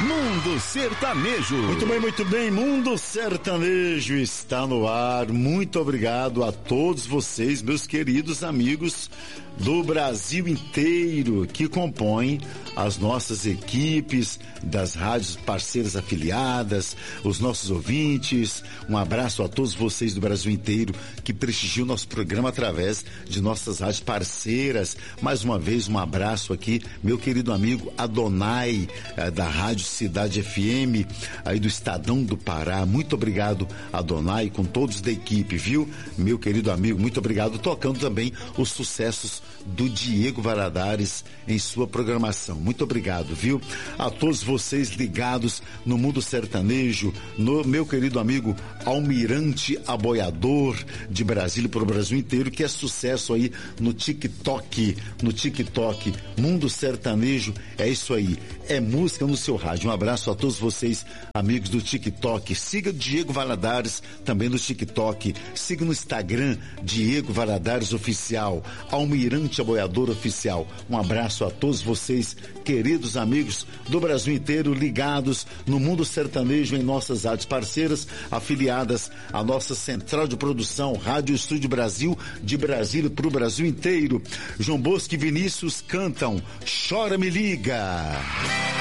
Mundo Sertanejo. Muito bem, Mundo Sertanejo está no ar. Muito obrigado a todos vocês, meus queridos amigos do Brasil inteiro que compõem as nossas equipes das rádios parceiras afiliadas, os nossos ouvintes. Um abraço a todos vocês do Brasil inteiro que prestigiam nosso programa através de nossas rádios parceiras. Mais uma vez, um abraço aqui, meu querido amigo Adonai, da Rádio Cidade FM, aí do Estadão do Pará. Muito obrigado, Adonai, com todos da equipe, viu? Meu querido amigo, muito obrigado. Tocando também os sucessos do Diego Valadares em sua programação. Muito obrigado, viu? A todos vocês ligados no Mundo Sertanejo, no meu querido amigo Almirante Aboiador de Brasília para o Brasil inteiro, que é sucesso aí no TikTok, Mundo Sertanejo, é isso aí, é música no seu rádio. Um abraço a todos vocês, amigos do TikTok. Siga o Diego Valadares também no TikTok, siga no Instagram, Diego Valadares Oficial, Almirante Aboiador Oficial. Um abraço a todos vocês, queridos amigos do Brasil inteiro, ligados no Mundo Sertanejo em nossas rádios parceiras, afiliadas à nossa central de produção, Rádio Estúdio Brasil, de Brasília para o Brasil inteiro. João Bosco e Vinícius cantam Chora Me Liga.